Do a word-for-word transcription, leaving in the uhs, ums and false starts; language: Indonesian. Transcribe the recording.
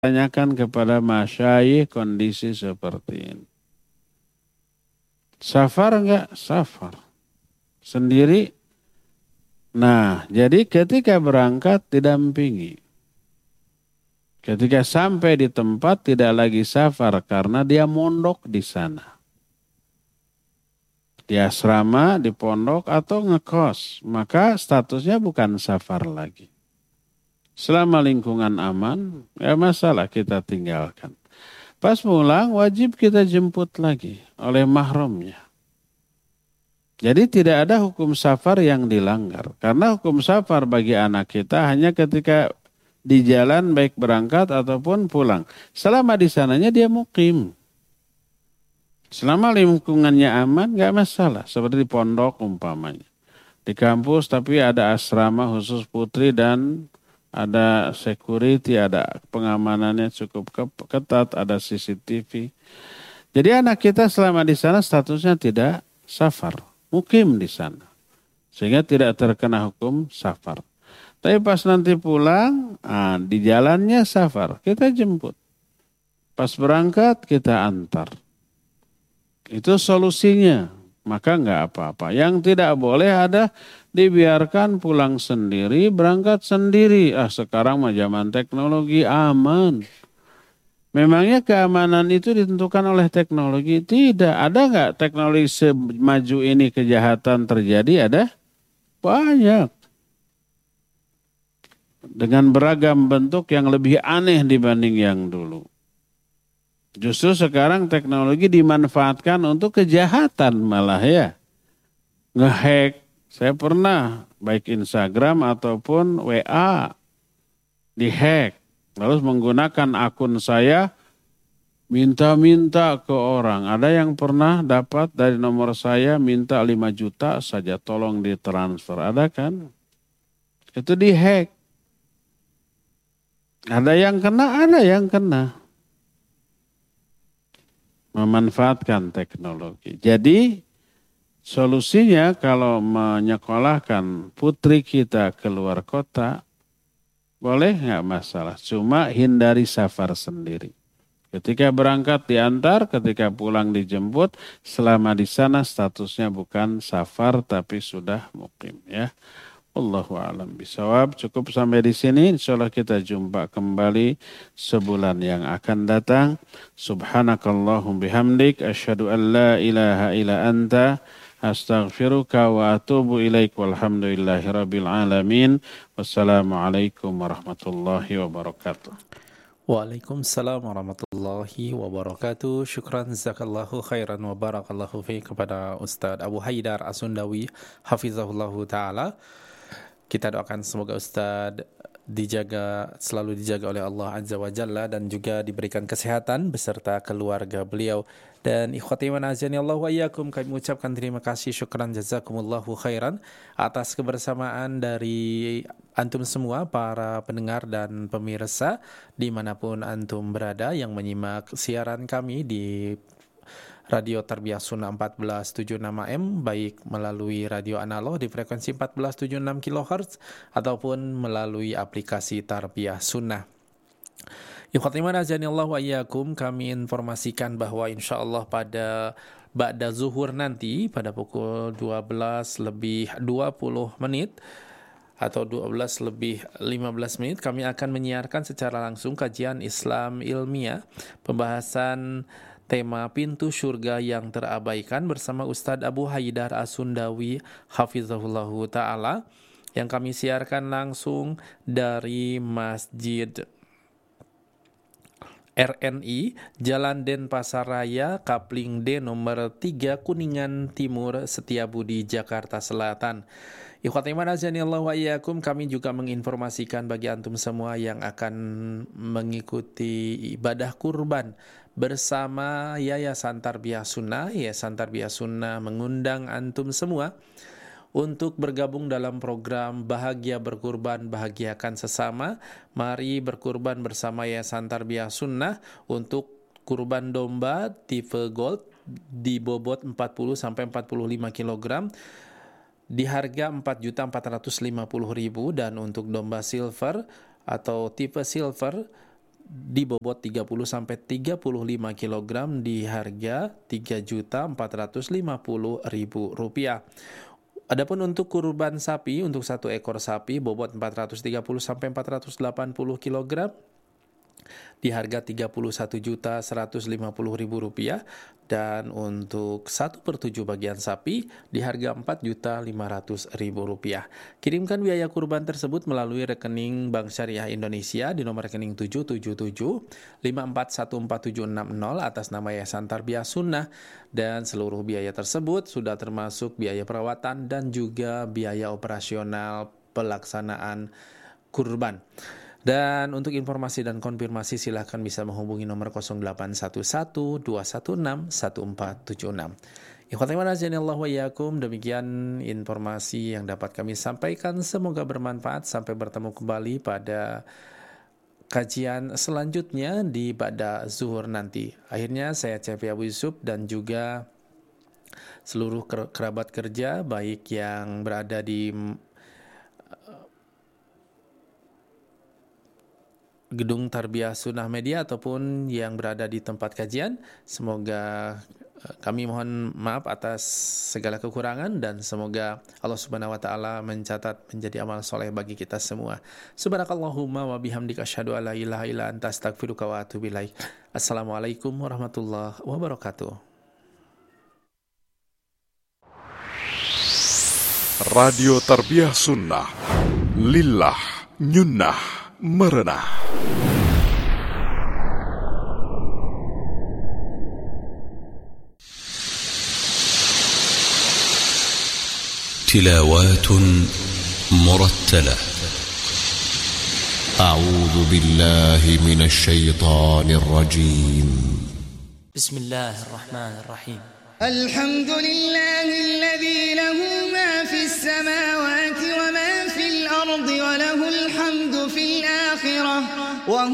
tanyakan kepada masyayikh kondisi seperti ini. Safar enggak? Safar. Sendiri? Nah, jadi ketika berangkat didampingi. Ketika sampai di tempat tidak lagi safar karena dia mondok di sana. Di asrama, di pondok atau ngekos. Maka statusnya bukan safar lagi. Selama lingkungan aman, ya masalah kita tinggalkan. Pas pulang wajib kita jemput lagi oleh mahramnya. Jadi tidak ada hukum safar yang dilanggar. Karena hukum safar bagi anak kita hanya ketika di jalan baik berangkat ataupun pulang. Selama di sananya dia mukim. Selama lingkungannya aman gak masalah. Seperti di pondok umpamanya. Di kampus tapi ada asrama khusus putri dan ada security, ada pengamanannya cukup ketat, ada C C T V. Jadi anak kita selama di sana statusnya tidak safar, mukim di sana. Sehingga tidak terkena hukum safar. Tapi pas nanti pulang, ah, di jalannya safar, kita jemput. Pas berangkat kita antar. Itu solusinya. Maka enggak apa-apa. Yang tidak boleh ada dibiarkan pulang sendiri, berangkat sendiri. Ah, sekarang mah zaman teknologi aman. Memangnya keamanan itu ditentukan oleh teknologi? Tidak. Ada enggak teknologi semaju ini kejahatan terjadi? Ada? Banyak. Dengan beragam bentuk yang lebih aneh dibanding yang dulu. Justru sekarang teknologi dimanfaatkan untuk kejahatan malah ya. Ngehack. Saya pernah baik Instagram ataupun W A dihack. Lalu menggunakan akun saya minta-minta ke orang. Ada yang pernah dapat dari nomor saya minta lima juta saja tolong ditransfer. Ada kan? Itu dihack. Ada yang kena, ada yang kena. Memanfaatkan teknologi. Jadi solusinya kalau menyekolahkan putri kita keluar kota, boleh nggak masalah. Cuma hindari safar sendiri. Ketika berangkat diantar, ketika pulang dijemput, selama di sana statusnya bukan safar tapi sudah mukim ya. Allahu a'lam bishawab. Cukup sampai di sini. Insyaallah kita jumpa kembali sebulan yang akan datang. Subhanakallahum bihamdik. Asyhadu an la ilaha illa anta. Astaghfiruka wa atubu ilaik. Walhamdulillahi rabbil alamin. Wassalamualaikum warahmatullahi wabarakatuh. Waalaikumsalam warahmatullahi wabarakatuh. Syukran jazakallahu khairan wa barakallahu fiik kepada Ustaz Abu Haidar As-Sundawi hafizahullahu taala. Kita doakan semoga Ustaz dijaga, selalu dijaga oleh Allah Azza wa Jalla dan juga diberikan kesehatan beserta keluarga beliau. Dan ikhwati wa azani Allah wa iyyakum, kami mengucapkan terima kasih, syukran jazakumullahu khairan atas kebersamaan dari antum semua para pendengar dan pemirsa dimanapun antum berada yang menyimak siaran kami di Radio Tarbiyah Sunnah empat belas tujuh puluh enam A M, baik melalui radio analog di frekuensi empat belas tujuh puluh enam kilohertz ataupun melalui aplikasi Tarbiyah Sunnah. Ikhwatiman azani Allah wa iyyakum, kami informasikan bahwa insyaallah pada ba'da zuhur nanti pada pukul dua belas lebih dua puluh menit atau dua belas lebih lima belas menit kami akan menyiarkan secara langsung kajian Islam ilmiah, pembahasan tema pintu surga yang terabaikan bersama Ustadz Abu Haidar As-Sundawi hafizahullahu ta'ala yang kami siarkan langsung dari Masjid R N I Jalan Denpasar Raya Kapling D nomor tiga Kuningan Timur Setiabudi Jakarta Selatan. Ikhwatiman azanillahu wa iyyakum, kami juga menginformasikan bagi antum semua yang akan mengikuti ibadah kurban bersama Yayasan Tarbiyah Sunnah. Yayasan Tarbiyah Sunnah mengundang antum semua untuk bergabung dalam program Bahagia Berkurban, Bahagiakan Sesama. Mari berkurban bersama Yayasan Tarbiyah Sunnah untuk kurban domba tipe gold di bobot empat puluh sampai empat puluh lima kilogram di harga empat juta empat ratus lima puluh ribu, dan untuk domba silver atau tipe silver di bobot tiga puluh sampai tiga puluh lima kilogram di harga tiga juta empat ratus lima puluh ribu rupiah. Adapun untuk kurban sapi, untuk satu ekor sapi bobot empat ratus tiga puluh sampai empat ratus delapan puluh kilogram di harga tiga puluh satu juta seratus lima puluh ribu rupiah, dan untuk satu per tujuh bagian sapi di harga empat juta lima ratus ribu rupiah. Kirimkan biaya kurban tersebut melalui rekening Bank Syariah Indonesia di nomor rekening tujuh tujuh tujuh lima empat satu empat tujuh enam nol atas nama Yayasan Tarbiyah Sunnah, dan seluruh biaya tersebut sudah termasuk biaya perawatan dan juga biaya operasional pelaksanaan kurban. Dan untuk informasi dan konfirmasi silahkan bisa menghubungi nomor nol delapan satu satu dua satu enam satu empat tujuh enam. Ikhwati wa Allah wa iyyakum, demikian informasi yang dapat kami sampaikan, semoga bermanfaat. Sampai bertemu kembali pada kajian selanjutnya di ba'da zuhur nanti. Akhirnya saya C F Abu Yusuf dan juga seluruh kerabat kerja baik yang berada di Gedung Tarbiyah Sunnah Media ataupun yang berada di tempat kajian, semoga kami mohon maaf atas segala kekurangan, dan semoga Allah Subhanahu wa taala mencatat menjadi amal soleh bagi kita semua. Subhanakallahumma wa bihamdika asyhadu an la ilaha illa anta astaghfiruka wa atubu ilaik. Assalamualaikum warahmatullahi wabarakatuh. Radio Tarbiyah Sunnah Lillah Nyunnah Merenah. تلاوات مرتلة. أعوذ بالله من الشيطان الرجيم. بسم الله الرحمن الرحيم. الحمد لله الذي له ما في السماوات وما في الأرض وله الحمد في الآخرة.